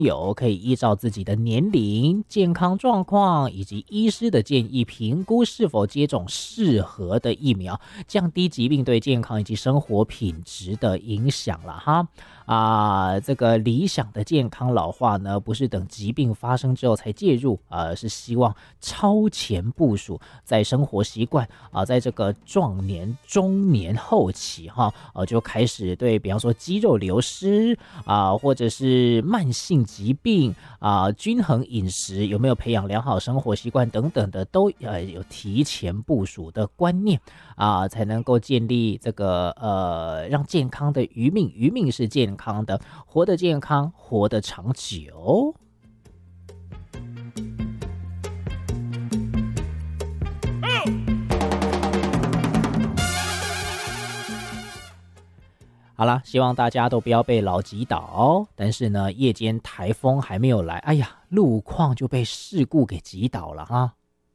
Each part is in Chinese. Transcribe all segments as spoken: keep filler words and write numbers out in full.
友可以依照自己的年龄、健康状况以及医师的建议，评估是否接种适合的疫苗，降低疾病对健康以及生活品质的影响了哈。啊，这个理想的健康老化呢，不是等疾病发生之后才介入，而是希望超前部署，在生活习惯啊，在这个壮年、中年后期哈，呃、啊，就开始对，比方说肌肉流失啊，或者是慢性疾病啊，均衡饮食有没有培养良好生活习惯等等的，都呃有提前部署的观念啊，才能够建立这个呃，让健康的余命，余命是健康的，活得健康，活得长久。好啦，希望大家都不要被老击倒。但是呢，夜间台风还没有来，哎呀，路况就被事故给击倒了哈。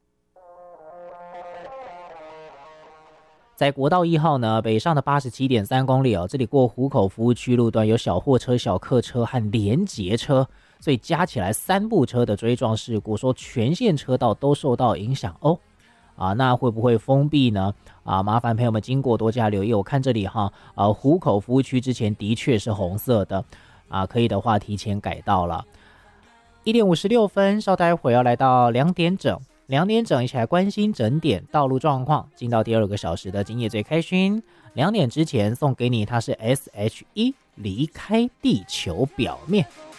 在国道一号呢，北上的 八十七点三 公里哦，这里过湖口服务区路段有小货车、小客车和联结车，所以加起来三部车的追撞事故，说全线车道都受到影响哦。啊，那会不会封闭呢？啊，麻烦朋友们经过多加留意。我看这里哈，啊，湖口服务区之前的确是红色的，啊，可以的话提前改道了。一点五十六分，稍待会要来到两点整。两点整一起来关心整点道路状况，进到第二个小时的今夜最开心。两点之前送给你，它是 S H E 离开地球表面。